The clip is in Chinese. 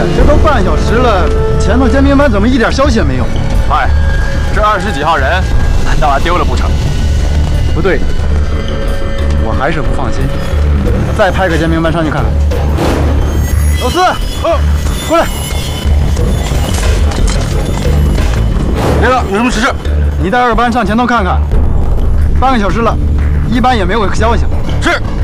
这都半小时了，前头尖兵班怎么一点消息也没有？ 哎，这20几号人，难道还丢了不成？ 不对，我还是不放心，再派个尖兵班上去看看。老四，过来。 来了，有什么指示？ 你带2班上前头看看，半个小时了，一班也没有消息。 是。